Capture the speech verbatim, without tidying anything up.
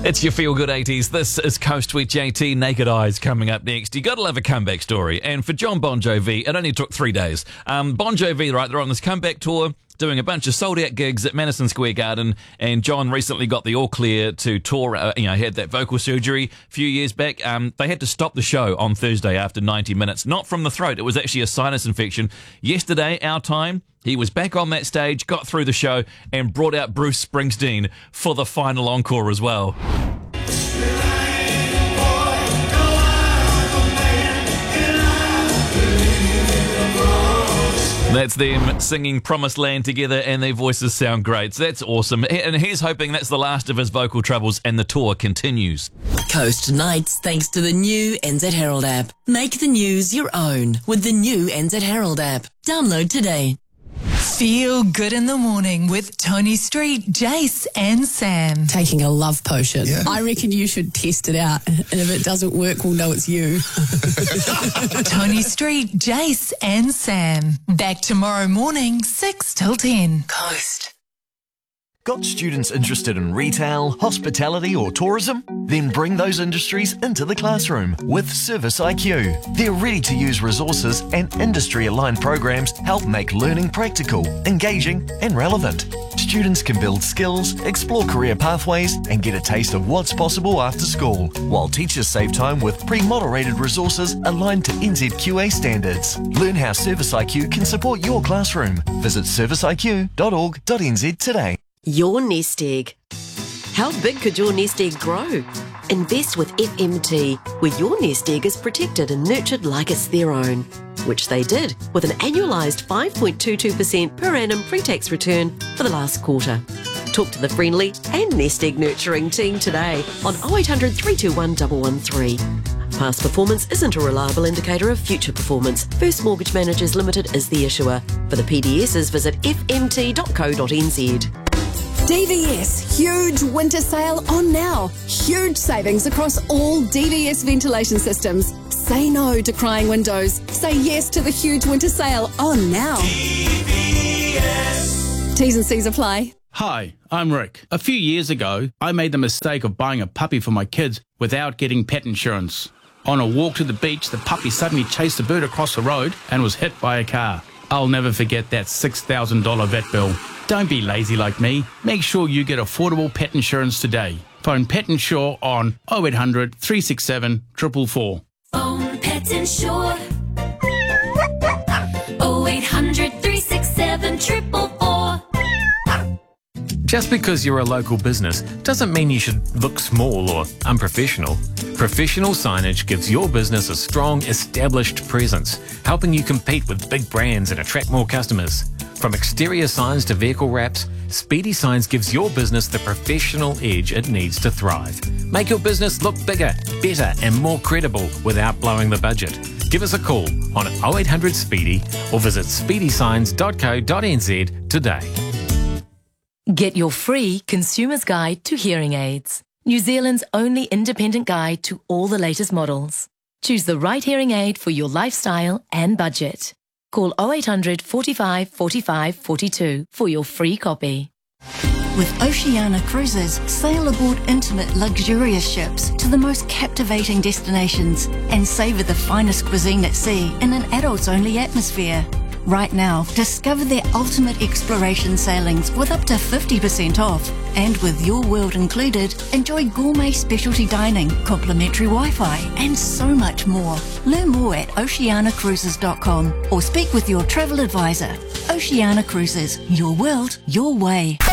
It's your Feel Good eighties. This is Coast with J T. Naked Eyes coming up next. You got to love a comeback story. And for John Bon Jovi, it only took three days. Um, Bon Jovi, right, they're on this comeback tour, doing a bunch of sold-out gigs at Madison Square Garden, and John recently got the all clear to tour. Uh, you know, he had that vocal surgery a few years back. Um, they had to stop the show on Thursday after ninety minutes, not from the throat. It was actually a sinus infection. Yesterday, our time, he was back on that stage, got through the show, and brought out Bruce Springsteen for the final encore as well. That's them singing Promised Land together, and their voices sound great. So that's awesome. And he's hoping that's the last of his vocal troubles and the tour continues. Coast Nights thanks to the new N Z Herald app. Make the news your own with the new N Z Herald app. Download today. Feel good in the morning with Tony Street, Jace and Sam. Taking a love potion. Yeah. I reckon you should test it out, and if it doesn't work, we'll know it's you. Tony Street, Jace and Sam. Back tomorrow morning, six till ten. Coast. Got students interested in retail, hospitality or tourism? Then bring those industries into the classroom with Service I Q. Their ready-to-use resources and industry-aligned programs help make learning practical, engaging and relevant. Students can build skills, explore career pathways and get a taste of what's possible after school, while teachers save time with pre-moderated resources aligned to N Z Q A standards. Learn how Service I Q can support your classroom. Visit service I Q dot org dot N Z today. Your nest egg. How big could your nest egg grow? Invest with F M T, where your nest egg is protected and nurtured like it's their own, which they did with an annualised five point two two percent per annum pre-tax return for the last quarter. Talk to the friendly and nest egg nurturing team today on oh eight hundred, three two one, one one three. Past performance isn't a reliable indicator of future performance. First Mortgage Managers Limited is the issuer. For the P D Ss, visit f m t dot co dot n z. D V S, huge winter sale on now. Huge savings across all D V S ventilation systems. Say no to crying windows. Say yes to the huge winter sale on now. D V S. T's and C's apply. Hi, I'm Rick. A few years ago, I made the mistake of buying a puppy for my kids without getting pet insurance. On a walk to the beach, the puppy suddenly chased a bird across the road and was hit by a car. I'll never forget that six thousand dollars vet bill. Don't be lazy like me. Make sure you get affordable pet insurance today. Phone Pet Insure on oh eight hundred, three six seven, four four four. Phone Pet Insure. oh eight hundred, three six seven, four four four. Just because you're a local business doesn't mean you should look small or unprofessional. Professional signage gives your business a strong, established presence, helping you compete with big brands and attract more customers. From exterior signs to vehicle wraps, Speedy Signs gives your business the professional edge it needs to thrive. Make your business look bigger, better and more credible without blowing the budget. Give us a call on oh eight hundred Speedy or visit speedy signs dot co dot n z today. Get your free consumer's guide to hearing aids. New Zealand's only independent guide to all the latest models. Choose the right hearing aid for your lifestyle and budget. Call oh eight hundred, forty-five, forty-five, forty-two for your free copy. With Oceania Cruises, sail aboard intimate, luxurious ships to the most captivating destinations and savour the finest cuisine at sea in an adults-only atmosphere. Right now, discover their ultimate exploration sailings with up to fifty percent off. And with Your World included, enjoy gourmet specialty dining, complimentary Wi-Fi, and so much more. Learn more at oceania cruises dot com or speak with your travel advisor. Oceania Cruises, your world, your way.